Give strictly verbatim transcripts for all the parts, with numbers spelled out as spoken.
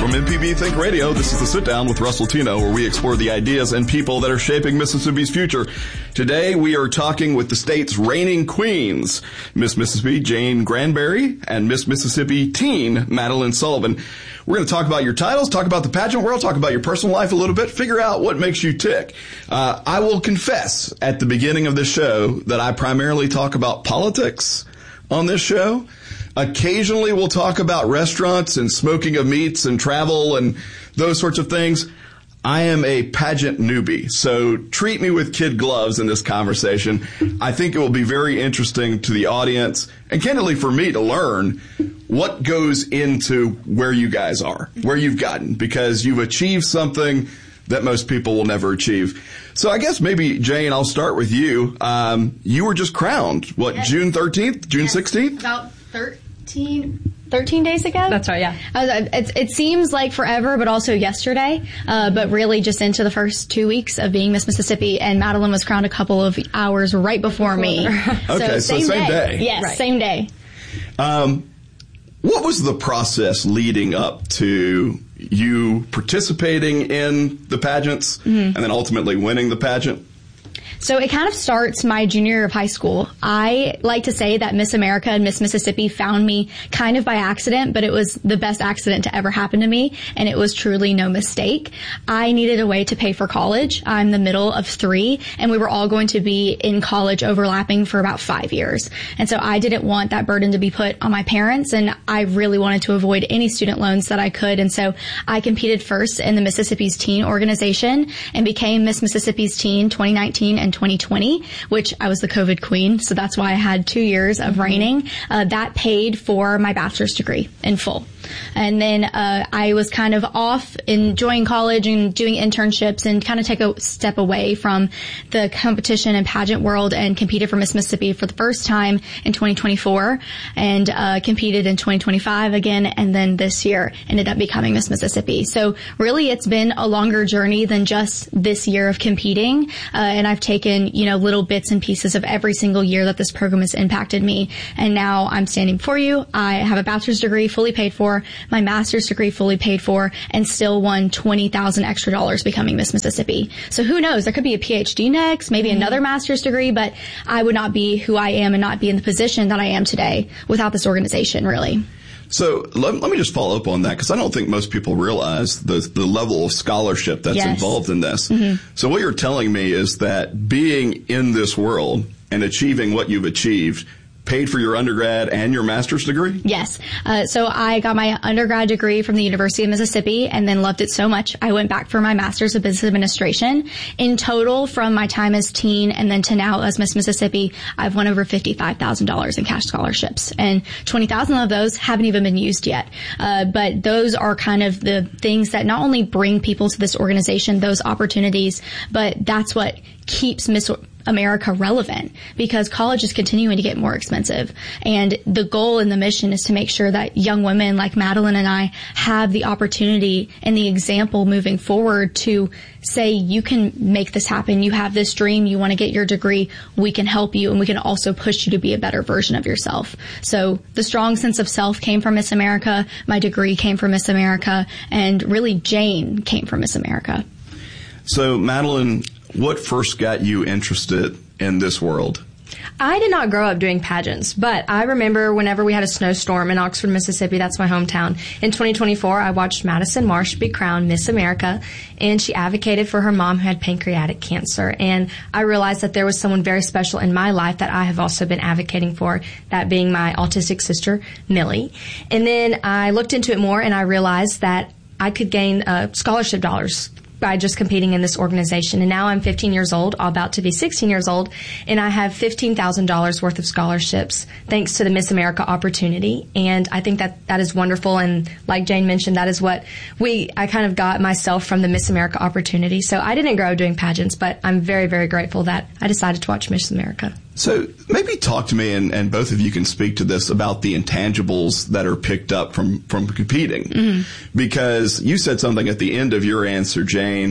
From M P B Think Radio, this is The Sit Down with Russell Tino, where we explore the ideas and people that are shaping Mississippi's future. Today, we are talking with the state's reigning queens, Miss Mississippi Jane Granberry and Miss Mississippi Teen Madeline Sullivan. We're going to talk about your titles, talk about the pageant world, talk about your personal life a little bit, figure out what makes you tick. Uh, I will confess at the beginning of this show that I primarily talk about politics on this show. Occasionally we'll talk about restaurants and smoking of meats and travel and those sorts of things. I am a pageant newbie, so treat me with kid gloves in this conversation. I think it will be very interesting to the audience and candidly for me to learn what goes into where you guys are, where you've gotten, because you've achieved something that most people will never achieve. So I guess maybe, Jane, I'll start with you. Um, you were just crowned, what, yes. June thirteenth, June yes. sixteenth? About thirteen, thirteen days ago? That's right, yeah. I was, it, it seems like forever, but also yesterday. Uh, but really just into the first two weeks of being Miss Mississippi, and Madeline was crowned a couple of hours right before, before. me. Okay, so same, so same day. day. Yes, right. same day. Um, what was the process leading up to you participating in the pageants mm-hmm. and then ultimately winning the pageant? So it kind of starts my junior year of high school. I like to say that Miss America and Miss Mississippi found me kind of by accident, but it was the best accident to ever happen to me, and it was truly no mistake. I needed a way to pay for college. I'm the middle of three, and we were all going to be in college overlapping for about five years. And so I didn't want that burden to be put on my parents, and I really wanted to avoid any student loans that I could. And so I competed first in the Mississippi's Teen organization and became Miss Mississippi's Teen twenty nineteen and twenty twenty, which I was the COVID queen, so that's why I had two years of mm-hmm. reigning. Uh, that paid for my bachelor's degree in full. And then uh, I was kind of off enjoying college and doing internships and kind of take a step away from the competition and pageant world and competed for Miss Mississippi for the first time in twenty twenty-four and uh, competed in twenty twenty-five again, and then this year ended up becoming Miss Mississippi. So really it's been a longer journey than just this year of competing, uh, and I've taken, you know, little bits and pieces of every single year that this program has impacted me. And now I'm standing before you. I have a bachelor's degree fully paid for, my master's degree fully paid for, and still won twenty thousand extra dollars becoming Miss Mississippi. So who knows? There could be a P H D next, maybe mm-hmm. another master's degree, but I would not be who I am and not be in the position that I am today without this organization, really. So let, let me just follow up on that, because I don't think most people realize the, the level of scholarship that's yes. involved in this. Mm-hmm. So what you're telling me is that being in this world and achieving what you've achieved paid for your undergrad and your master's degree? Yes. Uh, so I got my undergrad degree from the University of Mississippi and then loved it so much I went back for my master's of business administration. In total, from my time as teen and then to now as Miss Mississippi, I've won over fifty-five thousand dollars in cash scholarships, and twenty thousand of those haven't even been used yet. Uh, but those are kind of the things that not only bring people to this organization, those opportunities, but that's what keeps Miss America relevant, because college is continuing to get more expensive. And the goal and the mission is to make sure that young women like Madeline and I have the opportunity and the example moving forward to say, you can make this happen. You have this dream. You want to get your degree. We can help you, and we can also push you to be a better version of yourself. So the strong sense of self came from Miss America. My degree came from Miss America, and really Jane came from Miss America. So Madeline, what first got you interested in this world? I did not grow up doing pageants, but I remember whenever we had a snowstorm in Oxford, Mississippi, that's my hometown. In twenty twenty-four, I watched Madison Marsh be crowned Miss America, and she advocated for her mom who had pancreatic cancer. And I realized that there was someone very special in my life that I have also been advocating for, that being my autistic sister, Millie. And then I looked into it more, and I realized that I could gain uh, scholarship dollars by just competing in this organization. And now I'm fifteen years old, about to be sixteen years old, and I have fifteen thousand dollars worth of scholarships thanks to the Miss America opportunity. And I think that that is wonderful. And like Jane mentioned, that is what we, I kind of got myself from the Miss America opportunity. So I didn't grow up doing pageants, but I'm very, very grateful that I decided to watch Miss America. So maybe talk to me, and, and both of you can speak to this, about the intangibles that are picked up from, from competing. Mm-hmm. Because you said something at the end of your answer, Jane,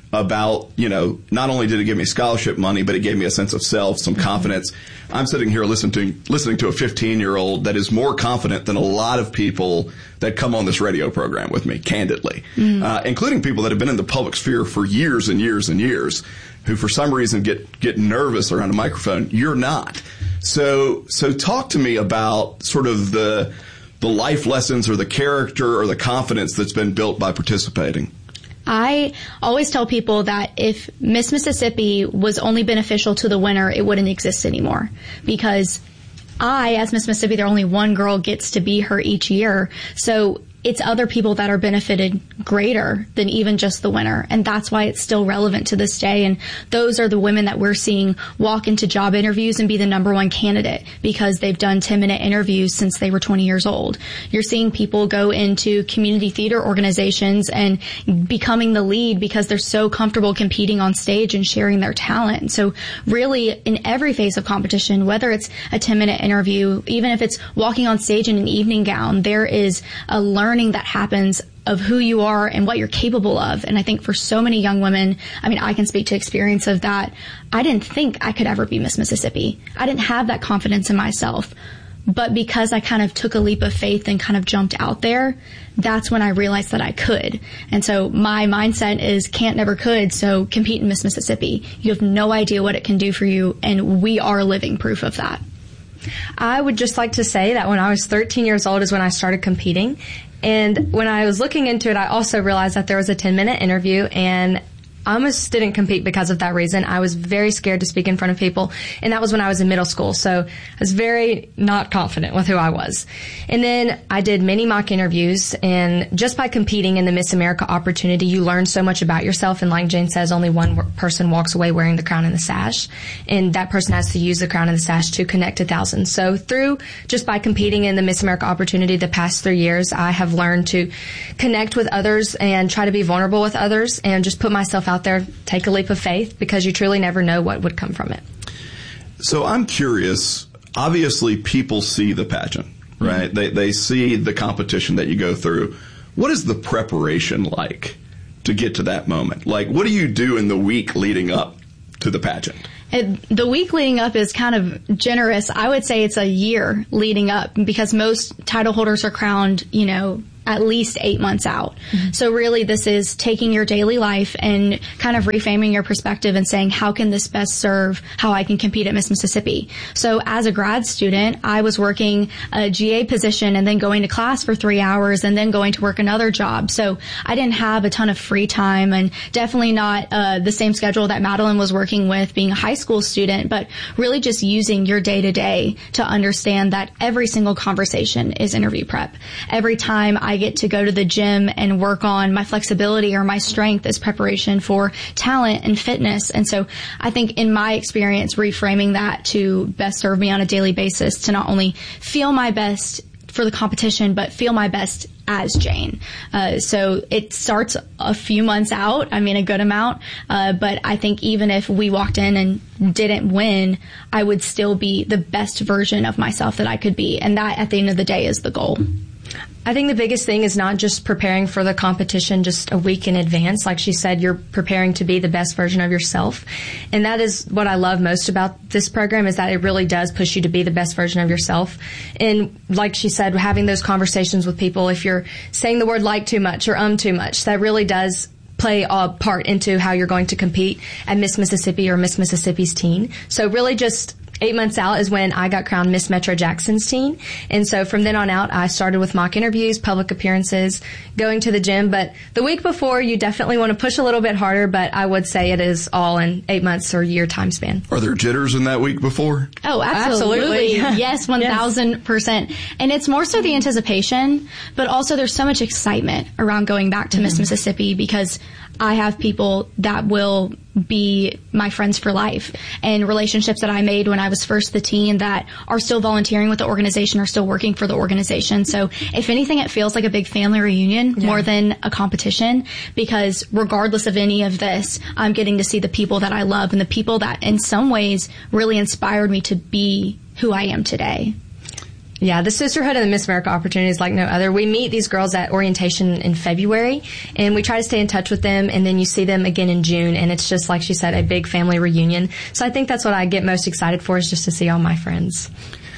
about, you know, not only did it give me scholarship money, but it gave me a sense of self, some confidence. I'm sitting here listening to, listening to a fifteen-year-old that is more confident than a lot of people that come on this radio program with me, candidly, mm. uh, including people that have been in the public sphere for years and years and years, who for some reason get, get nervous around a microphone. You're not. So, so talk to me about sort of the, the life lessons or the character or the confidence that's been built by participating. I always tell people that if Miss Mississippi was only beneficial to the winner, it wouldn't exist anymore. Because I, as Miss Mississippi, there only one girl gets to be her each year. So it's other people that are benefited greater than even just the winner. And that's why it's still relevant to this day. And those are the women that we're seeing walk into job interviews and be the number one candidate because they've done ten minute interviews since they were twenty years old. You're seeing people go into community theater organizations and becoming the lead because they're so comfortable competing on stage and sharing their talent. So really in every phase of competition, whether it's a ten minute interview, even if it's walking on stage in an evening gown, there is a learning that happens of who you are and what you're capable of. And I think for so many young women, I mean, I can speak to experience of that. I didn't think I could ever be Miss Mississippi. I didn't have that confidence in myself. But because I kind of took a leap of faith and kind of jumped out there, that's when I realized that I could. And so my mindset is can't, never could. So compete in Miss Mississippi. You have no idea what it can do for you. And we are living proof of that. I would just like to say that when I was thirteen years old is when I started competing. And when I was looking into it, I also realized that there was a ten minute interview, and I almost didn't compete because of that reason. I was very scared to speak in front of people, and that was when I was in middle school. So I was very not confident with who I was. And then I did many mock interviews, and just by competing in the Miss America opportunity, you learn so much about yourself. And like Jane says, only one person walks away wearing the crown and the sash, and that person has to use the crown and the sash to connect to thousands. So through just by competing in the Miss America opportunity the past three years, I have learned to connect with others and try to be vulnerable with others and just put myself out there, take a leap of faith, because you truly never know what would come from it. So I'm curious, obviously people see the pageant, right? Mm-hmm. They they see the competition that you go through. What is the preparation like to get to that moment? Like, what do you do in the week leading up to the pageant? It, the week leading up is kind of generous. I would say it's a year leading up because most title holders are crowned, you know, at least eight months out. Mm-hmm. So really this is taking your daily life and kind of reframing your perspective and saying, how can this best serve how I can compete at Miss Mississippi? So as a grad student, I was working a G A position and then going to class for three hours and then going to work another job. So I didn't have a ton of free time, and definitely not uh, the same schedule that Madeline was working with being a high school student, but really just using your day to day to understand that every single conversation is interview prep. Every time I get to go to the gym and work on my flexibility or my strength as preparation for talent and fitness. And so I think in my experience, reframing that to best serve me on a daily basis to not only feel my best for the competition, but feel my best as Jane. Uh, so it starts a few months out. I mean, a good amount. Uh, but I think even if we walked in and didn't win, I would still be the best version of myself that I could be. And that at the end of the day is the goal. I think the biggest thing is not just preparing for the competition just a week in advance. Like she said, you're preparing to be the best version of yourself. And that is what I love most about this program, is that it really does push you to be the best version of yourself. And like she said, having those conversations with people, if you're saying the word like too much or um too much, that really does play a part into how you're going to compete at Miss Mississippi or Miss Mississippi's teen. So really just eight months out is when I got crowned Miss Metro Jackson's teen. And so from then on out, I started with mock interviews, public appearances, going to the gym. But the week before, you definitely want to push a little bit harder, but I would say it is all in eight months or year time span. Are there jitters in that week before? Oh, absolutely. absolutely. Yes, one thousand percent. Yes. And it's more so the anticipation, but also there's so much excitement around going back to mm-hmm. Miss Mississippi, because I have people that will be my friends for life, and relationships that I made when I was first the teen that are still volunteering with the organization or still working for the organization. So if anything, it feels like a big family reunion yeah. more than a competition, because regardless of any of this, I'm getting to see the people that I love and the people that in some ways really inspired me to be who I am today. Yeah, the sisterhood of the Miss America opportunity is like no other. We meet these girls at orientation in February, and we try to stay in touch with them, and then you see them again in June, and it's just, like she said, a big family reunion. So I think that's what I get most excited for, is just to see all my friends.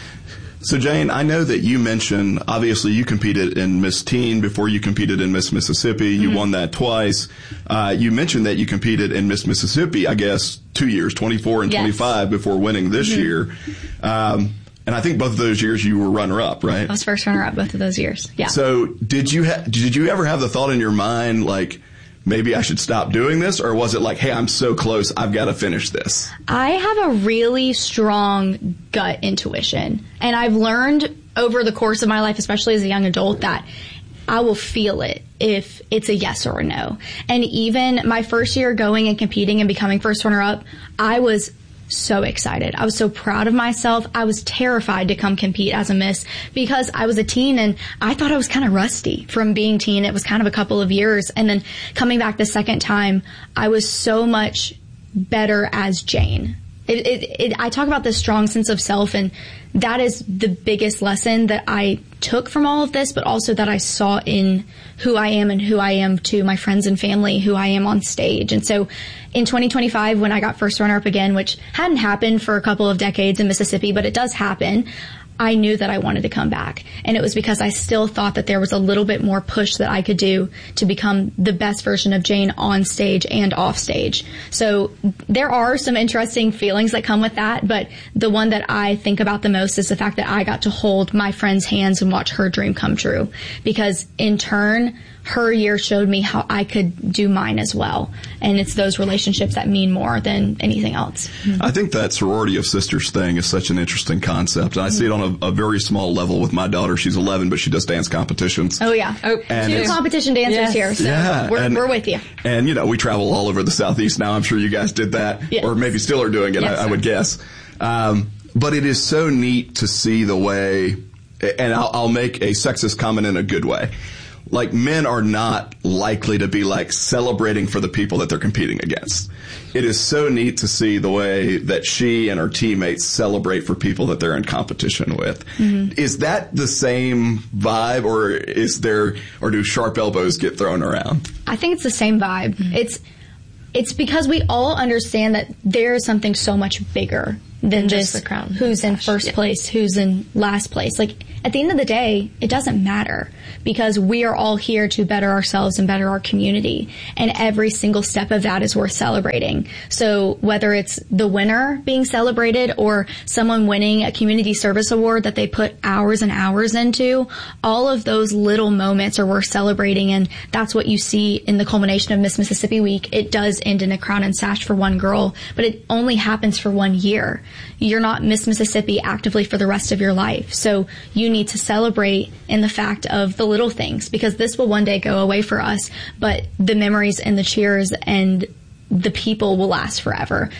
So, Jane, I know that you mentioned, obviously, you competed in Miss Teen before you competed in Miss Mississippi. You mm-hmm. won that twice. Uh, you mentioned that you competed in Miss Mississippi, I guess, two years, twenty-four and yes. twenty-five, before winning this mm-hmm. year. Um, and I think both of those years you were runner-up, right? I was first runner-up both of those years, yeah. So did you ha- did you ever have the thought in your mind, like, maybe I should stop doing this? Or was it like, hey, I'm so close, I've got to finish this? I have a really strong gut intuition. And I've learned over the course of my life, especially as a young adult, that I will feel it if it's a yes or a no. And even my first year going and competing and becoming first runner-up, I was so excited. I was so proud of myself. I was terrified to come compete as a Miss because I was a teen and I thought I was kind of rusty from being teen. It was kind of a couple of years. And then coming back the second time, I was so much better as Jane. It, it, it, I talk about this strong sense of self, and that is the biggest lesson that I took from all of this, but also that I saw in who I am and who I am to my friends and family, who I am on stage. And so in twenty twenty-five, when I got first runner-up again, which hadn't happened for a couple of decades in Mississippi, but it does happen, I knew that I wanted to come back. And it was because I still thought that there was a little bit more push that I could do to become the best version of Jane on stage and off stage. So there are some interesting feelings that come with that, but the one that I think about the most is the fact that I got to hold my friend's hands and watch her dream come true. Because in turn, her year showed me how I could do mine as well. And it's those relationships that mean more than anything else. Mm-hmm. I think that sorority of sisters thing is such an interesting concept. And I see it on a, a very small level with my daughter. She's eleven, but she does dance competitions. Oh, yeah. Oh, and two competition dancers yes. here, so yeah, we're, and, we're with you. And, you know, we travel all over the Southeast now. I'm sure you guys did that, yes. or maybe still are doing it, yes, I, I would guess. Um, but it is so neat to see the way, and I'll, I'll make a sexist comment in a good way. Like, men are not likely to be, like, celebrating for the people that they're competing against. It is so neat to see the way that she and her teammates celebrate for people that they're in competition with. Mm-hmm. Is that the same vibe, or is there, or do sharp elbows get thrown around? I think it's the same vibe. Mm-hmm. It's, it's because we all understand that there is something so much bigger than just the crown. Who's in first yeah. place, who's in last place. Like, at the end of the day, it doesn't matter, because we are all here to better ourselves and better our community. And every single step of that is worth celebrating. So whether it's the winner being celebrated or someone winning a community service award that they put hours and hours into, all of those little moments are worth celebrating. And that's what you see in the culmination of Miss Mississippi Week. It does end in a crown and sash for one girl, but it only happens for one year. You're not Miss Mississippi actively for the rest of your life. So you need to celebrate in the fact of the little things, because this will one day go away for us, but the memories and the cheers and the people will last forever.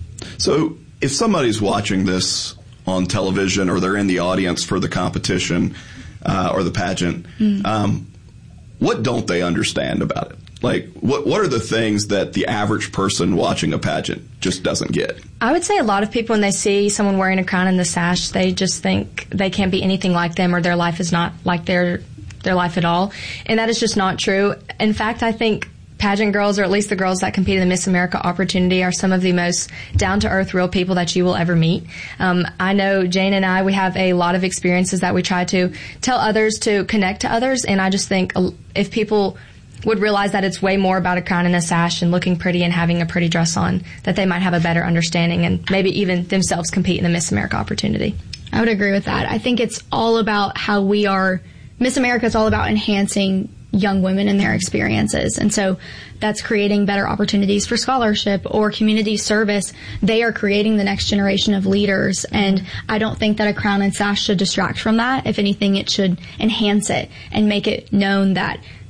So if somebody's watching this on television, or they're in the audience for the competition uh, or the pageant, mm. um, what don't they understand about it? Like, what what are the things that the average person watching a pageant just doesn't get? I would say a lot of people, when they see someone wearing a crown and the sash, they just think they can't be anything like them, or their life is not like their their life at all. And that is just not true. In fact, I think pageant girls, or at least the girls that compete in the Miss America opportunity, are some of the most down-to-earth, real people that you will ever meet. Um, I know Jane and I, we have a lot of experiences that we try to tell others to connect to others, and I just think if people would realize that it's way more about a crown and a sash and looking pretty and having a pretty dress on, that they might have a better understanding and maybe even themselves compete in the Miss America opportunity. I would agree with that. I think it's all about how we are, Miss America is all about enhancing young women and their experiences. And so that's creating better opportunities for scholarship or community service. They are creating the next generation of leaders. And I don't think that a crown and sash should distract from that. If anything, it should enhance it and make it known that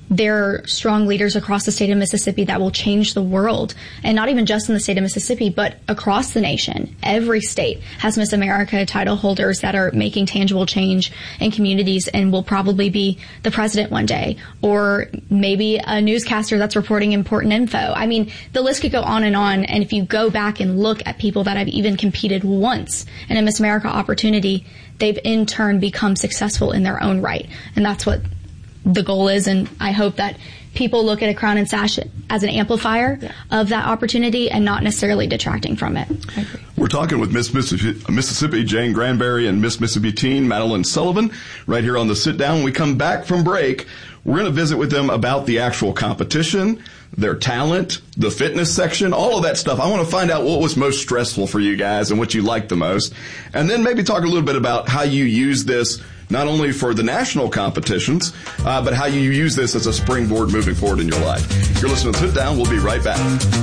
there are strong leaders across the state of Mississippi that will change the world, and not even just in the state of Mississippi, but across the nation. Every state has Miss America title holders that are making tangible change in communities and will probably be the president one day, or maybe a newscaster that's reporting important info. I mean, the list could go on and on, and if you go back and look at people that have even competed once in a Miss America opportunity, they've in turn become successful in their own right. And that's what the goal is, and I hope that people look at a crown and sash as an amplifier yeah. of that opportunity and not necessarily detracting from it. We're talking with Miss Mississippi Jane Granberry and Miss Mississippi Teen Madeline Sullivan right here on the Sit Down. When we come back from break, we're going to visit with them about the actual competition, their talent, the fitness section, all of that stuff. I want to find out what was most stressful for you guys and what you liked the most, and then maybe talk a little bit about how you use this not only for the national competitions, uh, but how you use this as a springboard moving forward in your life. You're listening to Sit Down. We'll be right back.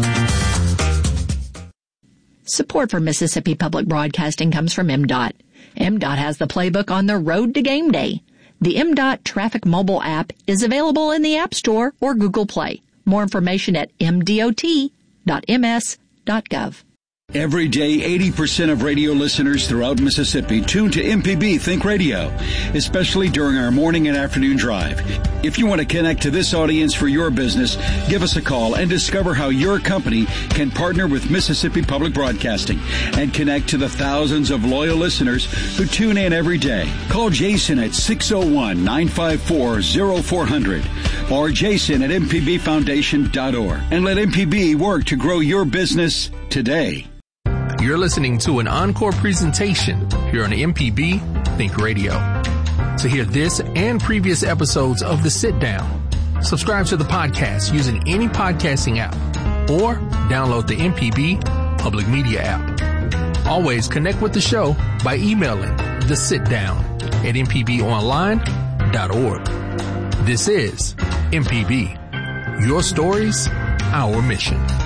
Support for Mississippi Public Broadcasting comes from M DOT. M DOT has the playbook on the road to game day. The M DOT Traffic mobile app is available in the App Store or Google Play. More information at m dot dot m s dot gov. Every day, eighty percent of radio listeners throughout Mississippi tune to M P B Think Radio, especially during our morning and afternoon drive. If you want to connect to this audience for your business, give us a call and discover how your company can partner with Mississippi Public Broadcasting and connect to the thousands of loyal listeners who tune in every day. Call Jason at six oh one, nine five four, oh four hundred or jason at m p b foundation dot org and let M P B work to grow your business today. You're listening to an encore presentation here on M P B Think Radio. To hear this and previous episodes of The Sit Down, subscribe to the podcast using any podcasting app or download the M P B Public Media app. Always connect with the show by emailing the sit down at m p b online dot org. This is M P B, your stories, our mission.